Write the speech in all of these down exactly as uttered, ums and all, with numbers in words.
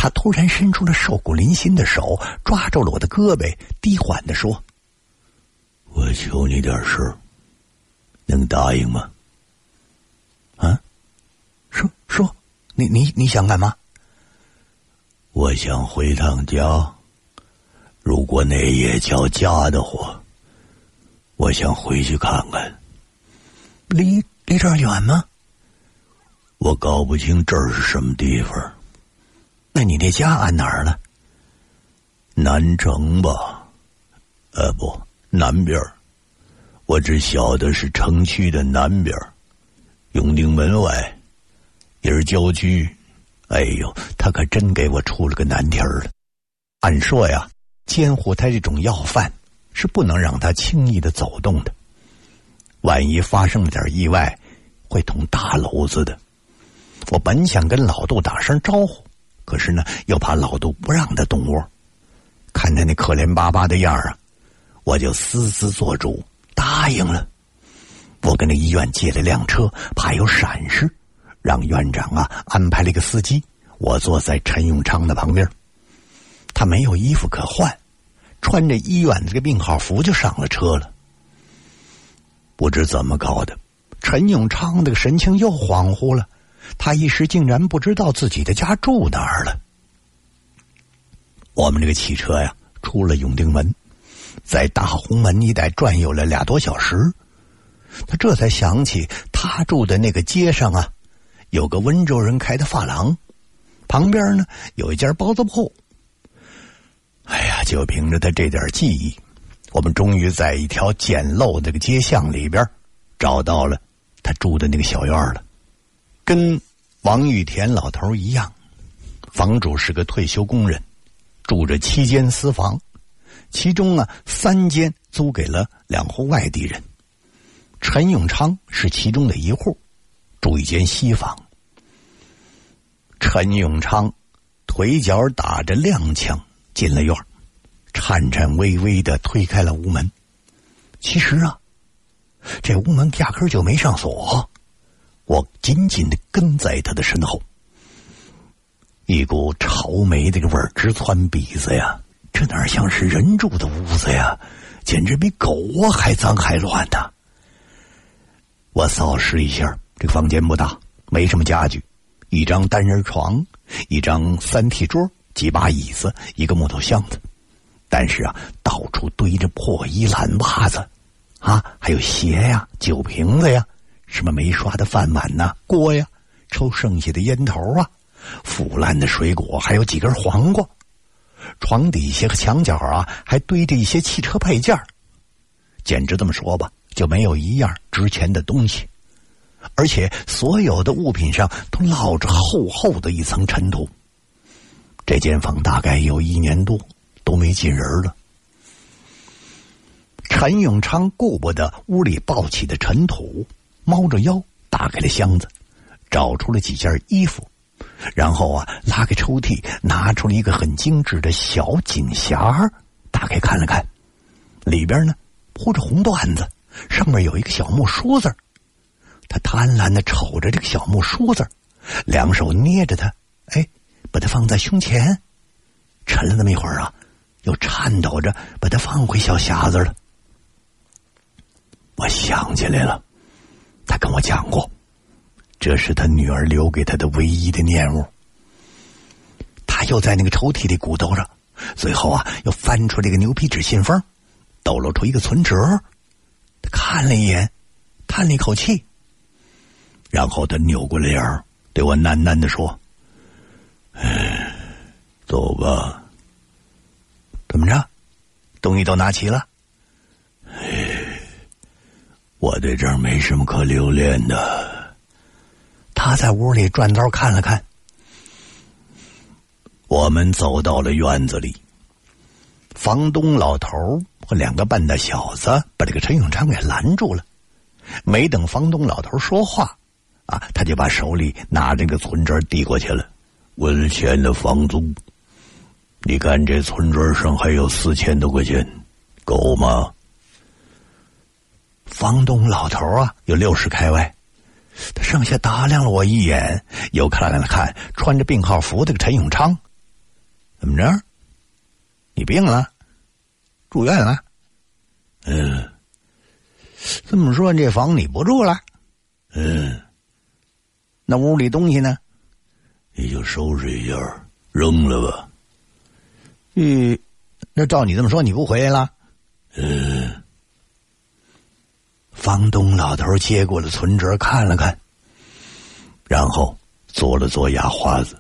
他突然伸出了瘦骨嶙峋的手，抓住了我的胳膊，低缓地说：“ 我求你点事，能答应吗？” 啊，说说，你你你想干嘛？ 我想回趟家，如果那也叫家的话，我想回去看看。 离离这儿远吗？ 我搞不清这儿是什么地方。 那你那家安哪儿了？ 南城吧？呃，不，南边。我只晓得是城区的南边，永定门外，也是郊区。哎呦，他可真给我出了个难题儿了。按说呀，监护他这种要犯是不能让他轻易的走动的，万一发生了点意外，会捅大篓子的。我本想跟老杜打声招呼，可是呢，又怕老杜不让他动窝。看他那可怜巴巴的样儿啊，我就私自做主答应了。我跟那医院借了辆车，怕有闪失，让院长啊安排了一个司机，我坐在陈永昌的旁边。他没有衣服可换，穿着医院这个病号服就上了车了。不知怎么搞的，陈永昌这个神情又恍惚了，他一时竟然不知道自己的家住哪儿了。我们这个汽车呀，出了永定门，在大红门一带转悠了俩多小时，他这才想起他住的那个街上啊，有个温州人开的发廊，旁边呢有一家包子铺。哎呀，就凭着他这点记忆，我们终于在一条简陋的这个街巷里边找到了他住的那个小院了。跟王玉田老头一样，房主是个退休工人，住着七间私房，其中啊三间租给了两户外地人。陈永昌是其中的一户，住一间西房。陈永昌腿脚打着踉跄进了院，颤颤巍巍地推开了屋门。其实啊，这屋门压根就没上锁，我紧紧地跟在他的身后。一股潮霉的味儿直窜鼻子呀，这哪像是人住的屋子呀，简直比狗窝还脏还乱的。我扫视一下，这个房间不大，没什么家具，一张单人床，一张三屉桌，几把椅子，一个木头箱子。但是啊，到处堆着破衣烂袜子啊，还有鞋呀、酒瓶子呀，什么没刷的饭碗呐、锅呀，抽剩下的烟头啊，腐烂的水果，还有几根黄瓜。床底下和墙角啊，还堆着一些汽车配件。简直这么说吧，就没有一样值钱的东西，而且所有的物品上都落着厚厚的一层尘土。这间房大概有一年多都没进人了。陈永昌顾不得屋里暴起的尘土，猫着腰打开了箱子，找出了几件衣服，然后啊拉开抽屉，拿出了一个很精致的小锦匣，打开看了看，里边呢铺着红缎子，上面有一个小木梳子。他贪婪地瞅着这个小木梳子，两手捏着它，哎，把它放在胸前，沉了那么一会儿啊，又颤抖着把它放回小匣子了。我想起来了，他跟我讲过，这是他女儿留给他的唯一的念物。他又在那个抽屉里鼓捣着，最后啊又翻出了一个牛皮纸信封，抖露出一个存折。他看了一眼，叹了一口气，然后他扭过脸儿对我喃喃地说：“哎，走吧。”怎么着？东西都拿齐了？哎，我对这儿没什么可留恋的。他在屋里转头看了看。我们走到了院子里，房东老头和两个半大小子把这个陈永昌给拦住了。没等房东老头说话啊，他就把手里拿这个存折递过去了。我欠的房租，你看这存折上还有四千多块钱，够吗？房东老头啊有六十开外，他上下打量了我一眼，又看了看穿着病号服的陈永昌， 怎么着？你病了？住院了？ 嗯。 这么说这房你不住了？ 嗯。 那屋里东西呢？ 你就收拾一下，扔了吧。 嗯，那照你这么说，你不回来了？ 嗯。 房东老头接过了存折，看了看，然后做了做牙花子，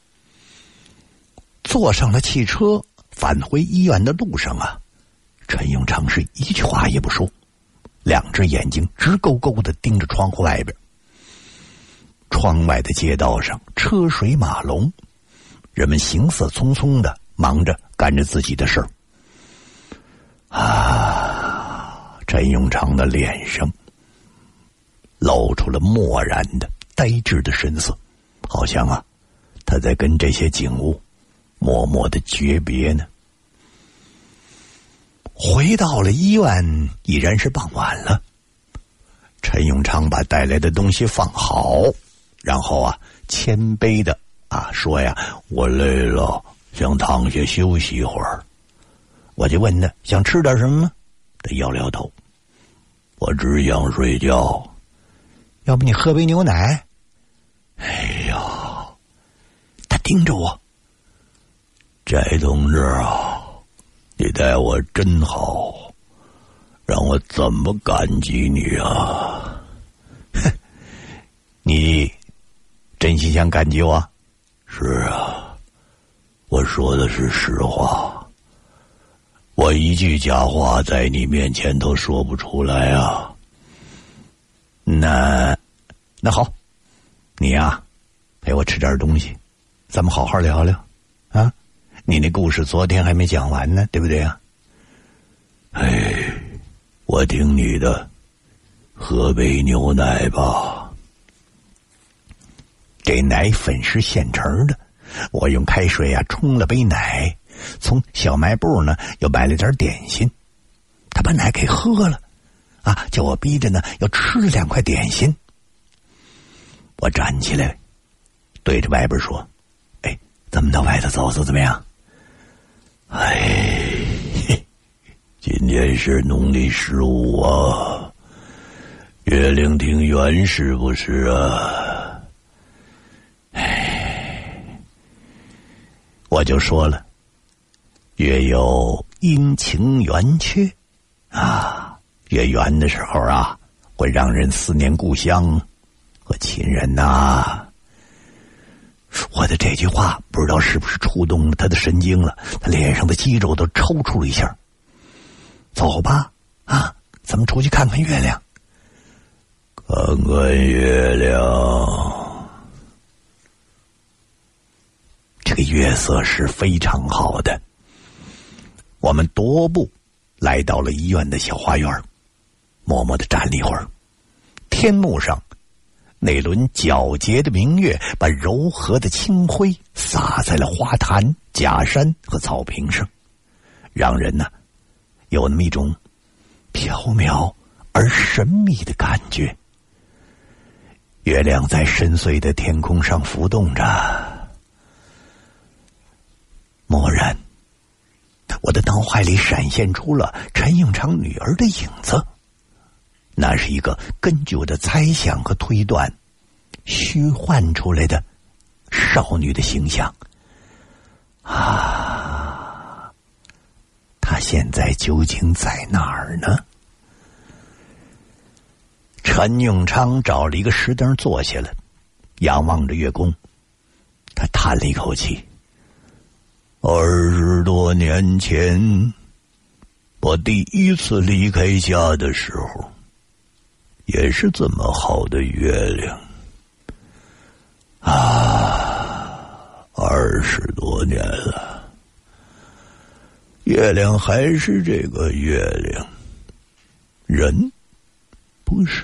坐上了汽车，返回医院的路上啊，陈永昌是一句话也不说，两只眼睛直勾勾地盯着窗户外边。窗外的街道上车水马龙，人们行色匆匆的忙着干着自己的事儿。啊，陈永昌的脸上露出了漠然的呆滞的神色，好像啊他在跟这些景物默默的诀别呢。回到了医院，已然是傍晚了。陈永昌把带来的东西放好，然后啊谦卑的啊说呀， 我累了，想躺下休息一会儿。 我就问他想吃点什么吗？他摇摇头， 我只想睡觉。 要不你喝杯牛奶？ 哎呀， 他盯着我， 翟同志啊，你待我真好，让我怎么感激你啊？ 哼，你真心想感激我？ 是啊，我说的是实话。我一句假话在你面前都说不出来啊。 那那好，你呀陪我吃点东西，咱们好好聊聊啊。你那故事昨天还没讲完呢，对不对啊？ 哎，我听你的，喝杯牛奶吧。 这奶粉是现成的，我用开水啊冲了杯奶，从小卖部呢又买了点点心。他把奶给喝了啊，叫我逼着呢要吃两块点心。我站起来对着外边说，哎，咱们到外头走走怎么样？ 哎，今天是农历十五啊，月亮挺圆是不是啊？ 哎，我就说了，月有阴晴圆缺啊，月圆的时候啊，会让人思念故乡和亲人呐、啊。我的这句话不知道是不是触动了他的神经了，他脸上的肌肉都抽搐了一下。走吧，啊，咱们出去看看月亮。 看看月亮， 这个月色是非常好的。我们踱步来到了医院的小花园，默默地站了一会儿。天幕上那轮皎洁的明月把柔和的清辉洒在了花坛、假山和草坪上，让人呢有那么一种飘渺而神秘的感觉。月亮在深邃的天空上浮动着，蓦然我的脑海里闪现出了陈永昌女儿的影子，那是一个根据我的猜想和推断虚幻出来的少女的形象啊！她现在究竟在哪儿呢？陈永昌找了一个石凳坐下了，仰望着月宫，他叹了一口气。 二十多年前，我第一次离开家的时候，也是这么好的月亮啊！二十多年了，月亮还是这个月亮，人不是